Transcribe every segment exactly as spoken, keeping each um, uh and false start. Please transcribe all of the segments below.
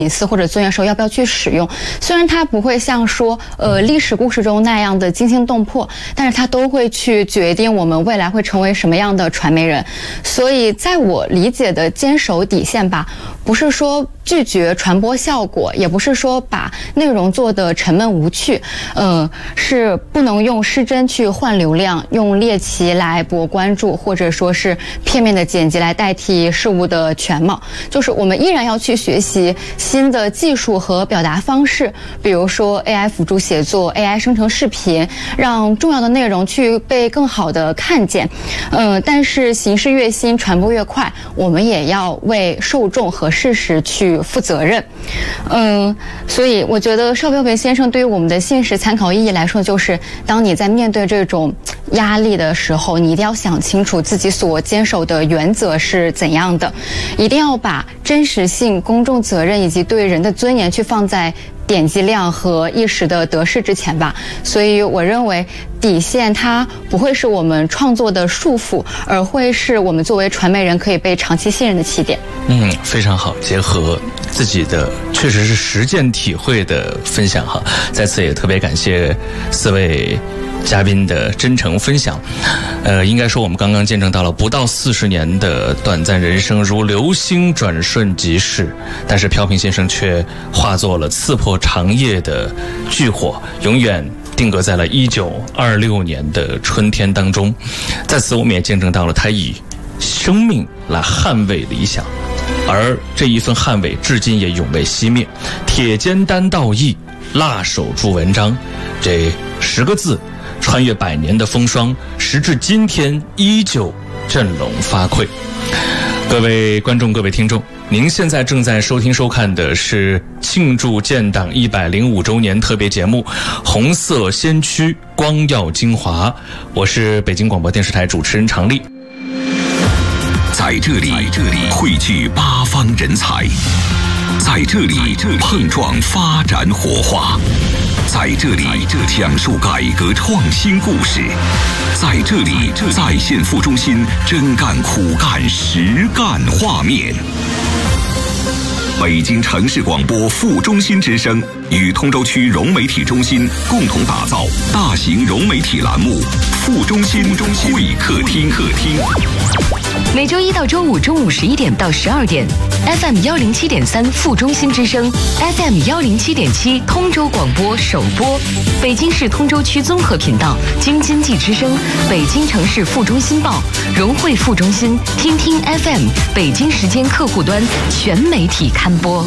隐私或者尊严的时候要不要去使用。虽然它不会像说呃历史故事中那样的惊心动魄，但是它都会去决定我们未来会成为什么样的传媒人。所以在我理解的坚守底线吧，不是说拒绝传播效果，也不是说把内容做得沉闷无趣，呃，是不能用失真去换流量，用猎奇来博关注，或者说是片面的剪辑来代替事物的全貌。就是我们依然要去学习新的技术和表达方式，比如说 A I 辅助写作、A I 生成视频，让重要的内容去被更好的看见。嗯、呃，但是形势越新，传播越快，我们也要为受众和事实去负责任。嗯，所以我觉得邵标培先生对于我们的现实参考意义来说，就是当你在面对这种压力的时候，你一定要想清楚自己所坚守的原则是怎样的，一定要把真实性、公众责任以及对人的尊严去放在点击量和一时的得失之前吧。所以我认为底线它不会是我们创作的束缚，而会是我们作为传媒人可以被长期信任的起点。 嗯，非常好，结合自己的确实是实践体会的分享哈。在此也特别感谢四位嘉宾的真诚分享。呃，应该说我们刚刚见证到了不到四十年的短暂人生如流星转瞬即逝，但是飘萍先生却化作了刺破长夜的炬火，永远定格在了一九二六年的春天当中。在此我们也见证到了他以生命来捍卫理想，而这一份捍卫至今也永未熄灭。铁肩担道义，辣手著文章，这十个字穿越百年的风霜，时至今天依旧振聋发聩。各位观众，各位听众，您现在正在收听收看的是庆祝建党一百零五周年特别节目《红色先驱光耀精华》，我是北京广播电视台主持人常丽。 在这里，这里汇聚八方人才，在这里碰撞发展火花，在这里讲述改革创新故事，在这里再现副中心真干苦干实干画面。北京城市广播副中心之声与通州区融媒体中心共同打造大型融媒体栏目副中心会客厅。客厅每周一到周五中午十一点到十二点 ，F M 幺零七点三副中心之声 ，F M 幺零七点七通州广播首播，北京市通州区综合频道京津冀之声、北京城市副中心报、融汇副中心、听听 F M 北京时间客户端全媒体刊播。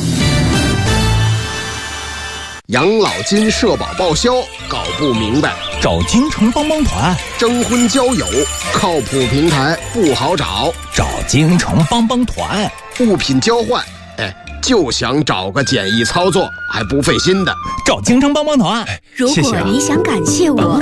养老金社保报销搞不明白， 找京城帮帮团。 征婚交友靠谱平台不好找， 找京城帮帮团。 物品交换，哎，就想找个简易操作还不费心的， 找京城帮帮团。 如果你想感谢我，